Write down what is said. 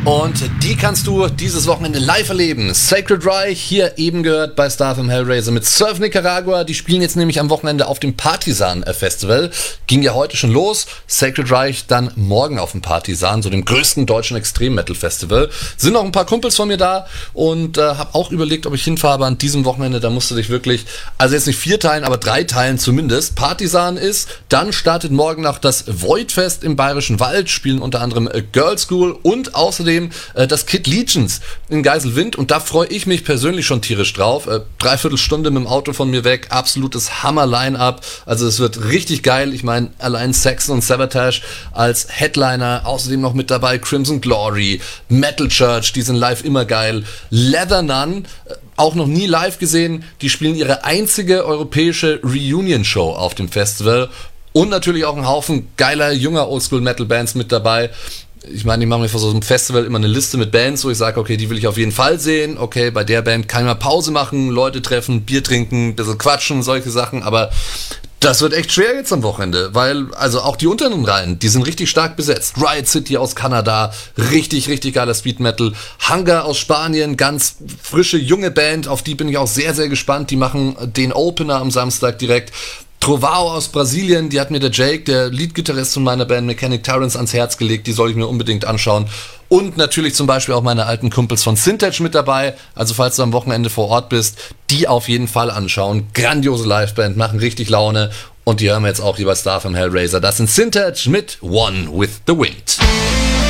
Und die kannst du dieses Wochenende live erleben. Sacred Reich, hier eben gehört bei Star FM Hellraiser mit Surf Nicaragua. Die spielen jetzt nämlich am Wochenende auf dem Partisan Festival. Ging ja heute schon los. Sacred Reich dann morgen auf dem Partisan, so dem größten deutschen Extrem-Metal-Festival. Sind noch ein paar Kumpels von mir da und habe auch überlegt, ob ich hinfahre, aber an diesem Wochenende, da musst du dich wirklich, also jetzt nicht 4 teilen, aber 3 teilen zumindest. Partisan ist, dann startet morgen noch das Voidfest im Bayerischen Wald, spielen unter anderem Girl School und außerdem das Kid Legions in Geiselwind und da freue ich mich persönlich schon tierisch drauf. 3/4 Stunde mit dem Auto von mir weg, absolutes Hammer-Line-Up, also es wird richtig geil. Ich meine, allein Saxon und Sabotage als Headliner, außerdem noch mit dabei Crimson Glory, Metal Church, die sind live immer geil, Leather Nun, auch noch nie live gesehen, die spielen ihre einzige europäische Reunion-Show auf dem Festival und natürlich auch ein Haufen geiler, junger Oldschool-Metal-Bands mit dabei. Ich meine, ich mache mir vor so einem Festival immer eine Liste mit Bands, wo ich sage, okay, die will ich auf jeden Fall sehen. Okay, bei der Band kann ich mal Pause machen, Leute treffen, Bier trinken, ein bisschen quatschen, solche Sachen. Aber das wird echt schwer jetzt am Wochenende, weil also auch die unteren Reihen, die sind richtig stark besetzt. Riot City aus Kanada, richtig, richtig geiler Speed Metal. Hunger aus Spanien, ganz frische, junge Band, auf die bin ich auch sehr, sehr gespannt. Die machen den Opener am Samstag direkt. Trovao aus Brasilien, die hat mir der Jake, der Leadgitarrist von meiner Band Mechanic Tyrants, ans Herz gelegt, die soll ich mir unbedingt anschauen. Und natürlich zum Beispiel auch meine alten Kumpels von Syntage mit dabei, also falls du am Wochenende vor Ort bist, die auf jeden Fall anschauen. Grandiose Liveband, machen richtig Laune und die hören wir jetzt auch hier bei Star FM Hellraiser. Das sind Syntage mit One with the Wind.